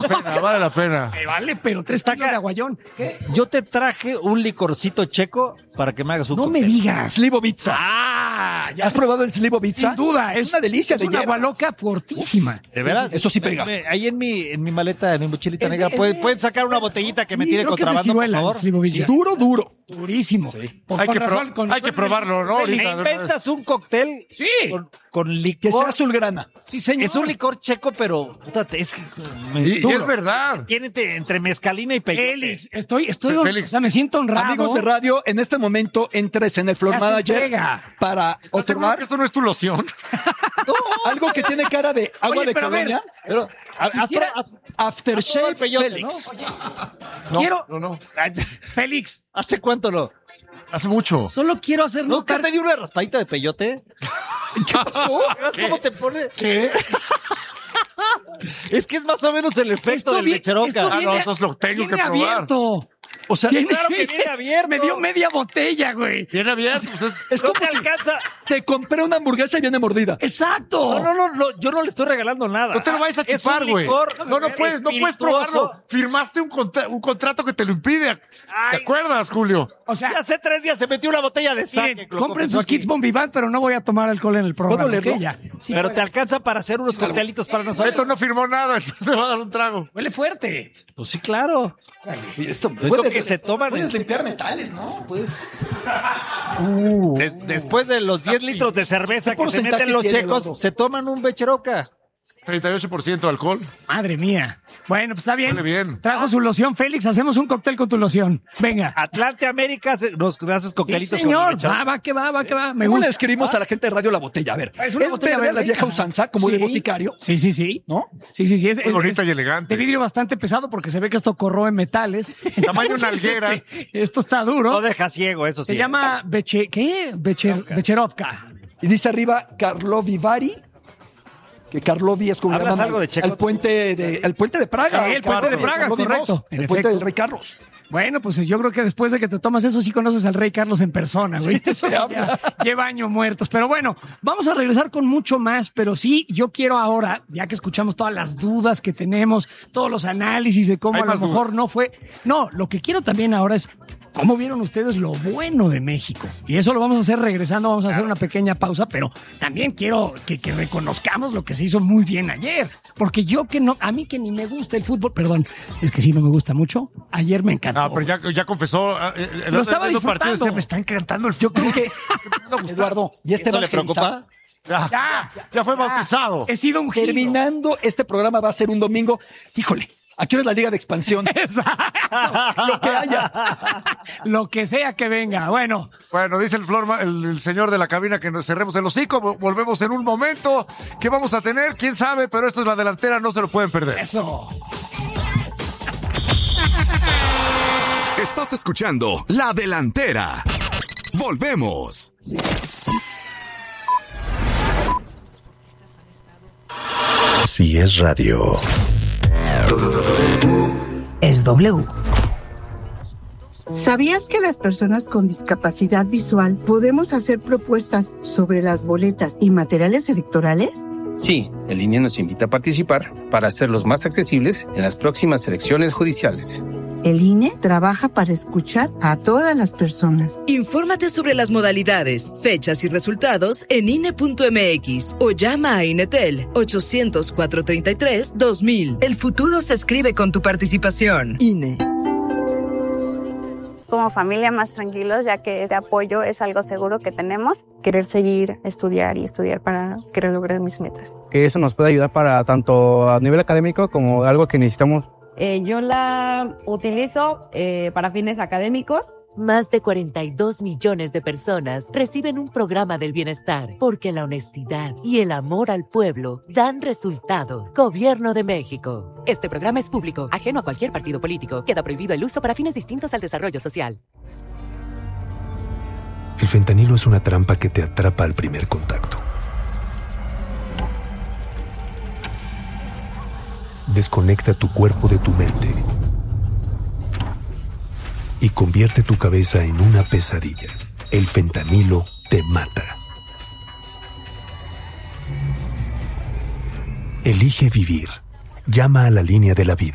vale la pena. Me vale, pero 3 kilos de aguayón. ¿Qué? Yo te traje un licorcito checo para que me hagas un No cóctel. me digas. Slivovitza. Ya ¿Has probado el Slivovitza? sin duda. Es una delicia es de una hierba. agua loca fortísima. ¿De veras? Eso sí pega. Ahí en mi maleta, en mi mochilita Es de- negra, es de- pueden sacar una botellita que me tire creo que es de contrabando, por ciruela, favor. Slivovitza. Duro. Durísimo. Pues Hay con que razón, con hay que razón, probarlo, ¿no? Félix. Me Ahorita. inventas un cóctel Sí. con licor. Que sea azulgrana. Sí, señor. Es un licor checo, pero puta, es Y es verdad. tiene entre mezcalina y peyote. Félix, estoy, Félix. o sea, me siento honrado. Amigos de radio, en este momento entres en el Floor Ya se Manager pega. para ¿Estás seguro otorgar que esto no es tu loción? algo que tiene cara de agua Oye, de pero a ver, colonia. Pero, Quisiera- Aftershave el peyote, Félix. Quiero, No. Félix, ¿Hace cuánto no? Hace mucho. solo quiero hacer ¿Nunca notar. te dio una raspadita de peyote? ¿Qué pasó? ¿Ves cómo te pone? ¿Qué? Es que es más o menos el efecto Esto del vi- lecheroca. esto no, viene- entonces lo tengo viene que probar. abierto. O sea, Claro que viene abierto. Me dio media botella, güey. Viene abierto, pues es... es No como te si alcanza. te compré una hamburguesa y viene mordida. Exacto. No, yo no le estoy regalando nada. No te lo vayas a Es chupar, un güey. licor No puedes espirituoso. probarlo. Firmaste un contrato que te lo impide. ¿Te Ay. acuerdas, Julio? O sea, Sí, hace 3 días se metió una botella de miren, sake. lo compren confesó sus aquí. kits Bombivant, pero no voy a tomar alcohol en el programa. ¿Puedo leerlo? ¿ok? Ya. Sí, Pero pues, te alcanza para hacer unos coctelitos para nosotros. Beto no firmó nada, entonces me va a dar un trago. huele fuerte. Pues sí, claro. Esto Es lo que se toman. Puedes limpiar metales, ¿no? Puedes. Después de los 10 litros de cerveza ¿Qué que se porcentaje meten los tiene, checos, Eduardo? se toman un becheroca. 38% de alcohol. Madre mía. Bueno, pues está bien. Huele bien. Trajo su loción, Félix. Hacemos un cóctel con tu loción. Venga. Atlante América nos haces Sí, coctelitos con señor. el becheroca. Va que va. Me ¿Cómo le gusta. escribimos a la gente de radio la botella? A ver, Es una botella verde, la verde. vieja usanza, como de Sí. boticario, Sí. ¿no? Sí. Muy bonita y elegante. De vidrio bastante pesado porque se ve que esto corroe metales. Tamaño Entonces, nalguera. Esto está duro. No deja ciego, eso sí. Se llama Becherovka. Y dice arriba Karlovy Vary, que Karlovy es como le ¿Hablas llaman algo de checo? al puente de Praga. Sí, el puente de Praga, Karlovy correcto. II, En el puente efecto. del rey Carlos. Bueno, pues yo creo que después de que te tomas eso, sí conoces al rey Carlos en persona, güey. Sí, Eso se ya habla. lleva años muertos. Pero bueno, vamos a regresar con mucho más. Pero sí, yo quiero ahora, ya que escuchamos todas las dudas que tenemos, todos los análisis de cómo Hay a lo más mejor dudas. no fue. No, lo que quiero también ahora es cómo vieron ustedes lo bueno de México. Y eso lo vamos a hacer regresando, vamos a hacer una pequeña pausa, pero también quiero que reconozcamos lo que se hizo muy bien ayer. Porque yo que no, a mí que ni me gusta el fútbol, perdón, es que sí no me gusta mucho, ayer me encantó. Ah, pero ya confesó. Lo estaba el otro partido disfrutando. decía, me está encantando el Yo fútbol. creo que, Eduardo, ya está ¿Eso le preocupa? Ya fue bautizado. He sido un giro. Terminando este programa va a ser un domingo. Híjole, ¿a qué hora es la Liga de Expansión? Lo que haya. Lo que sea que venga. Bueno, Bueno, dice el señor de la cabina que nos cerremos el hocico. Volvemos en un momento. ¿Qué vamos a tener? ¿Quién sabe? Pero esto es La Delantera, no se lo pueden perder. eso. Estás escuchando La Delantera. Volvemos. Si es radio. Es W. ¿Sabías que las personas con discapacidad visual podemos hacer propuestas sobre las boletas y materiales electorales? Sí, el INE nos invita a participar para hacerlos más accesibles en las próximas elecciones judiciales. El INE trabaja para escuchar a todas las personas. Infórmate sobre las modalidades, fechas y resultados en INE.mx o llama a INETEL 800-433-2000. El futuro se escribe con tu participación. INE. Como familia más tranquilos, ya que de apoyo es algo seguro que tenemos. Querer seguir, estudiar para querer lograr mis metas. Que eso nos puede ayudar para tanto a nivel académico como algo que necesitamos. Yo la utilizo para fines académicos. Más de 42 millones de personas reciben un programa del bienestar porque la honestidad y el amor al pueblo dan resultados. Gobierno de México. Este programa es público, ajeno a cualquier partido político. Queda prohibido el uso para fines distintos al desarrollo social. El fentanilo es una trampa que te atrapa al primer contacto. Desconecta tu cuerpo de tu mente y convierte tu cabeza en una pesadilla. El fentanilo te mata. Elige vivir. Llama a la línea de la vida.